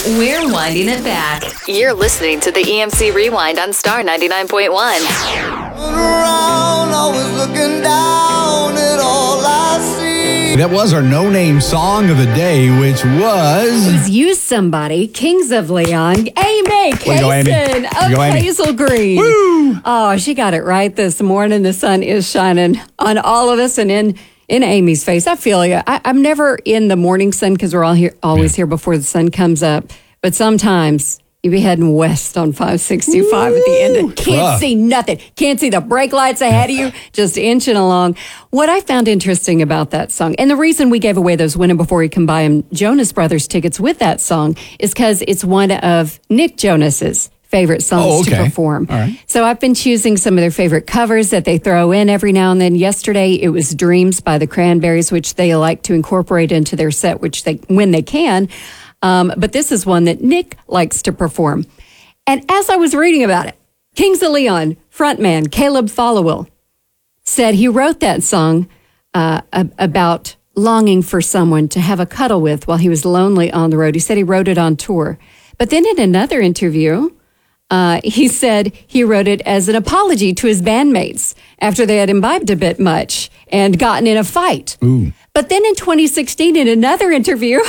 We're winding it back. You're listening to the EMC Rewind on Star 99.1. Around, always looking down at all I see. That was our no-name song of the day, which was... Use Somebody, Kings of Leon, Amy Kaysen of Hazel Green. Woo! Oh, she got it right this morning. The sun is shining on all of us and in Amy's face. I feel you. I'm never in the morning sun because we're always here before the sun comes up. But sometimes you be heading west on 565 at the end. Can't see nothing. Can't see the brake lights ahead of you. Just inching along. What I found interesting about that song, and the reason we gave away those Win 'Em Before You Can Buy 'Em Jonas Brothers tickets with that song is because it's one of Nick Jonas's favorite songs to perform. All right. So I've been choosing some of their favorite covers that they throw in every now and then. Yesterday, it was Dreams by the Cranberries, which they like to incorporate into their set, when they can. But this is one that Nick likes to perform. And as I was reading about it, Kings of Leon frontman Caleb Followill said he wrote that song about longing for someone to have a cuddle with while he was lonely on the road. He said he wrote it on tour. But then in another interview, he said he wrote it as an apology to his bandmates after they had imbibed a bit much and gotten in a fight. Ooh. But then in 2016, in another interview,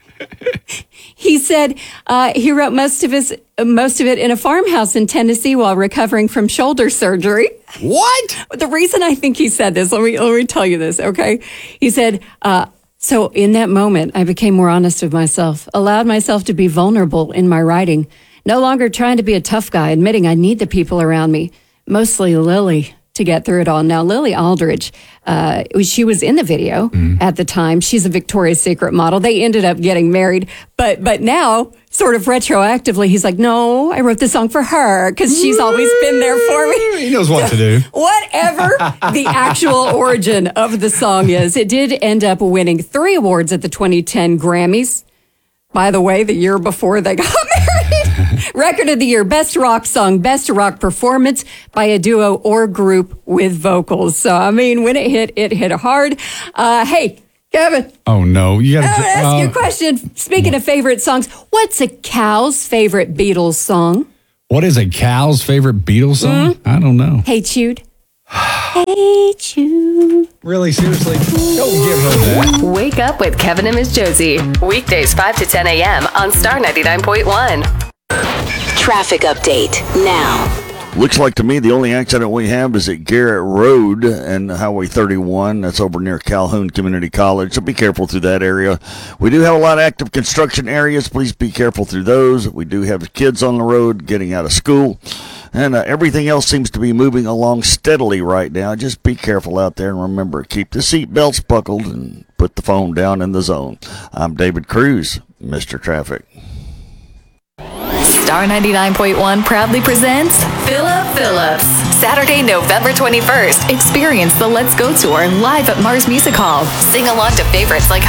he said he wrote most of it in a farmhouse in Tennessee while recovering from shoulder surgery. What? The reason I think he said this, let me tell you this, okay? He said, so in that moment, I became more honest with myself, allowed myself to be vulnerable in my writing, no longer trying to be a tough guy, admitting I need the people around me, mostly Lily, to get through it all. Now, Lily Aldridge, she was in the video at the time. She's a Victoria's Secret model. They ended up getting married. But now, sort of retroactively, he's like, no, I wrote the song for her because she's always been there for me. He knows what to do. Whatever the actual origin of the song is, it did end up winning 3 awards at the 2010 Grammys. By the way, the year before they got married. Record of the Year, Best Rock Song, Best Rock Performance by a duo or group with vocals. So, I mean, when it hit hard. Hey, Kevin. Oh, no. You got to ask you a question. Speaking of favorite songs, what's a cow's favorite Beatles song? What is a cow's favorite Beatles song? I don't know. Hey, Jude. Hey, Jude. Really? Seriously? Don't give her that. Wake up with Kevin and Ms. Josie. Weekdays 5 to 10 a.m. on Star 99.1. Traffic update now. Looks like to me the only accident we have is at Garrett Road and Highway 31. That's over near Calhoun Community College, so be careful through that area. We do have a lot of active construction areas. Please be careful through those. We do have kids on the road getting out of school. And everything else seems to be moving along steadily right now. Just be careful out there and remember, keep the seat belts buckled and put the phone down in the zone. I'm David Cruz, Mr. Traffic. Star 99.1 proudly presents Phillip Phillips. Saturday, November 21st. Experience the Let's Go Tour live at Mars Music Hall. Sing along to favorites like